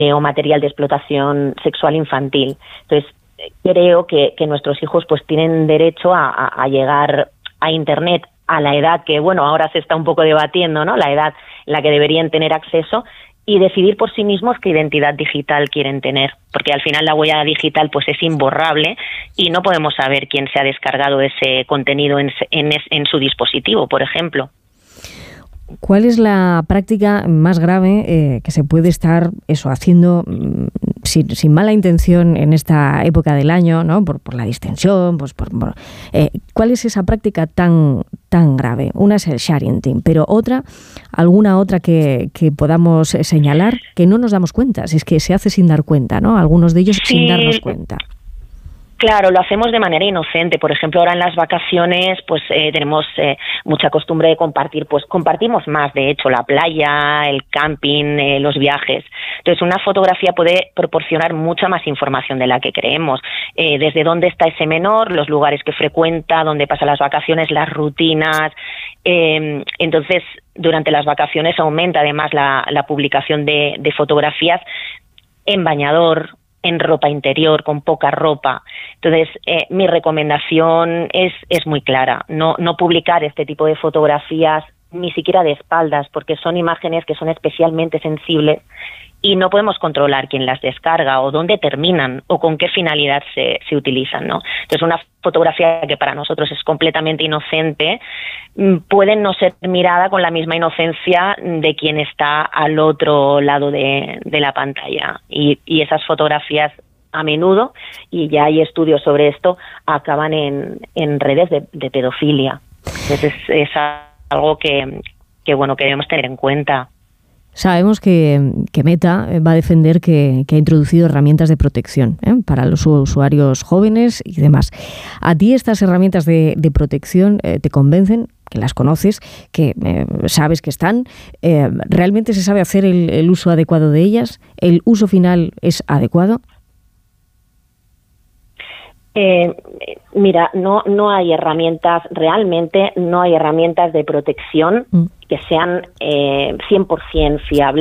o material de explotación sexual infantil. Entonces, creo que nuestros hijos pues tienen derecho a llegar a Internet a la edad que, bueno, ahora se está un poco debatiendo, ¿no? La edad en la que deberían tener acceso y decidir por sí mismos qué identidad digital quieren tener, porque al final la huella digital pues es imborrable y no podemos saber quién se ha descargado ese contenido en su dispositivo, por ejemplo. ¿Cuál es la práctica más grave que se puede estar haciendo sin mala intención en esta época del año, ¿no? Por la distensión, ¿cuál es esa práctica tan grave? Una es el sharing, pero alguna otra que podamos señalar que no nos damos cuenta, si es que se hace sin dar cuenta, ¿no? Algunos de ellos sí, sin darnos cuenta. Claro, lo hacemos de manera inocente. Por ejemplo, ahora en las vacaciones pues tenemos mucha costumbre de compartir, pues compartimos más, de hecho, la playa, el camping, los viajes. Entonces, una fotografía puede proporcionar mucha más información de la que creemos. Desde dónde está ese menor, los lugares que frecuenta, dónde pasa las vacaciones, las rutinas. Entonces, durante las vacaciones aumenta además la publicación de fotografías en bañador, en ropa interior, con poca ropa. Entonces, mi recomendación es muy clara. No publicar este tipo de fotografías ni siquiera de espaldas, porque son imágenes que son especialmente sensibles y no podemos controlar quién las descarga o dónde terminan o con qué finalidad se utilizan, ¿no? Entonces, una fotografía que para nosotros es completamente inocente puede no ser mirada con la misma inocencia de quien está al otro lado de la pantalla. Y esas fotografías a menudo, y ya hay estudios sobre esto, acaban en redes de pedofilia. Entonces, es algo que debemos tener en cuenta. Sabemos que Meta va a defender que ha introducido herramientas de protección para los usuarios jóvenes y demás. ¿A ti estas herramientas de protección te convencen? Que las conoces, que sabes que están. ¿Realmente se sabe hacer el uso adecuado de ellas? ¿El uso final es adecuado? Mira, no hay herramientas, realmente no hay herramientas de protección que sean 100% fiables.